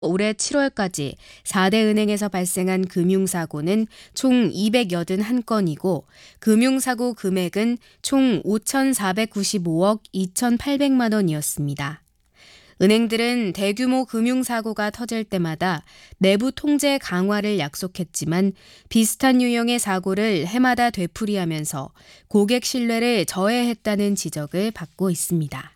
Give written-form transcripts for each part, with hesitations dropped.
올해 7월까지 4대 은행에서 발생한 금융사고는 총 281건이고 금융사고 금액은 총 5,495억 2,800만 원이었습니다. 은행들은 대규모 금융사고가 터질 때마다 내부 통제 강화를 약속했지만 비슷한 유형의 사고를 해마다 되풀이하면서 고객 신뢰를 저해했다는 지적을 받고 있습니다.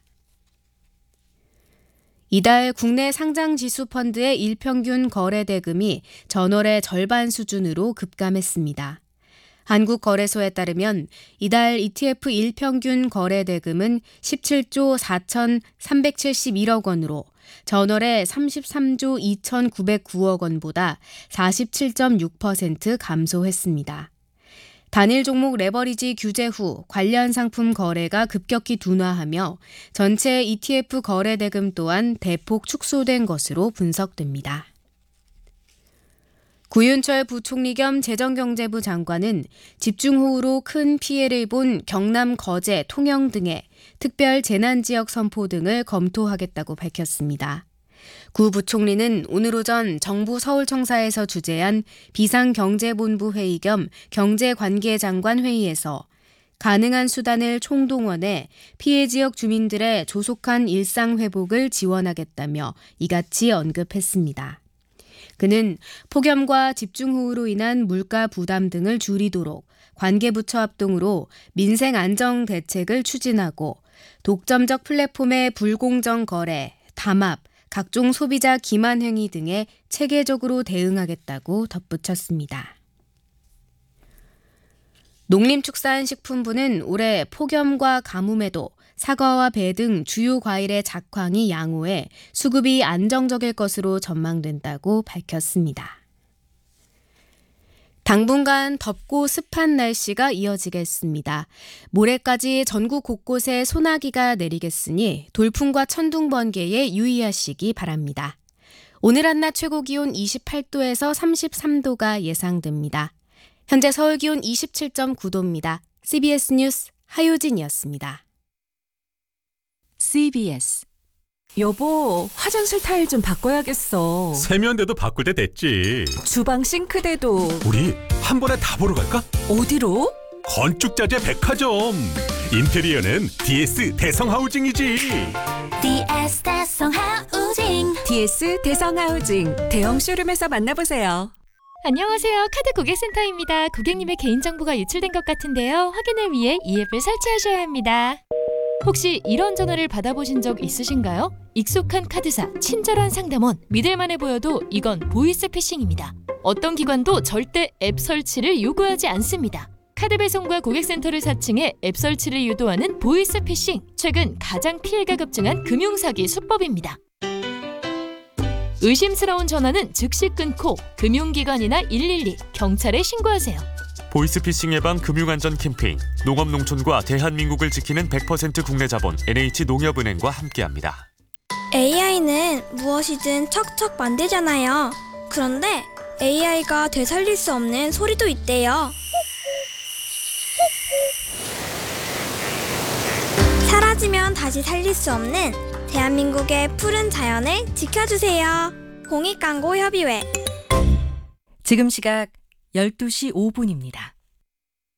이달 국내 상장지수 펀드의 일평균 거래 대금이 전월의 절반 수준으로 급감했습니다. 한국거래소에 따르면 이달 ETF 일평균 거래 대금은 17조 4,371억 원으로 전월의 33조 2,909억 원보다 47.6% 감소했습니다. 단일 종목 레버리지 규제 후 관련 상품 거래가 급격히 둔화하며 전체 ETF 거래 대금 또한 대폭 축소된 것으로 분석됩니다. 구윤철 부총리 겸 재정경제부 장관은 집중호우로 큰 피해를 본 경남 거제, 통영 등의 특별 재난지역 선포 등을 검토하겠다고 밝혔습니다. 구 부총리는 오늘 오전 정부 서울청사에서 주재한 비상경제본부 회의 겸 경제관계장관 회의에서 가능한 수단을 총동원해 피해 지역 주민들의 조속한 일상 회복을 지원하겠다며 이같이 언급했습니다. 그는 폭염과 집중호우로 인한 물가 부담 등을 줄이도록 관계부처 합동으로 민생 안정 대책을 추진하고 독점적 플랫폼의 불공정 거래, 담합, 각종 소비자 기만 행위 등에 체계적으로 대응하겠다고 덧붙였습니다. 농림축산식품부는 올해 폭염과 가뭄에도 사과와 배 등 주요 과일의 작황이 양호해 수급이 안정적일 것으로 전망된다고 밝혔습니다. 당분간 덥고 습한 날씨가 이어지겠습니다. 모레까지 전국 곳곳에 소나기가 내리겠으니 돌풍과 천둥 번개에 유의하시기 바랍니다. 오늘 한낮 최고 기온 28도에서 33도가 예상됩니다. 현재 서울 기온 27.9도입니다. CBS 뉴스 하효진이었습니다. CBS. 여보, 화장실 타일 좀 바꿔야겠어. 세면대도 바꿀 때 됐지. 주방 싱크대도. 우리 한 번에 다 보러 갈까? 어디로? 건축자재 백화점. 인테리어는 DS 대성하우징이지. DS 대성하우징. DS 대성하우징. 대형 쇼룸에서 만나보세요. 안녕하세요. 카드 고객센터입니다. 고객님의 개인정보가 유출된 것 같은데요. 확인을 위해 이 앱을 설치하셔야 합니다. 혹시 이런 전화를 받아보신 적 있으신가요? 익숙한 카드사, 친절한 상담원, 믿을만해 보여도 이건 보이스피싱입니다. 어떤 기관도 절대 앱 설치를 요구하지 않습니다. 카드 배송과 고객센터를 사칭해 앱 설치를 유도하는 보이스피싱. 최근 가장 피해가 급증한 금융사기 수법입니다. 의심스러운 전화는 즉시 끊고 금융기관이나 112, 경찰에 신고하세요. 보이스피싱 예방 금융안전 캠페인 농업농촌과 대한민국을 지키는 100% 국내 자본 NH농협은행과 함께합니다. AI는 무엇이든 척척 만들잖아요. 그런데 AI가 되살릴 수 없는 소리도 있대요. 사라지면 다시 살릴 수 없는 대한민국의 푸른 자연을 지켜주세요. 공익광고협의회. 지금 시각 12시 5분입니다.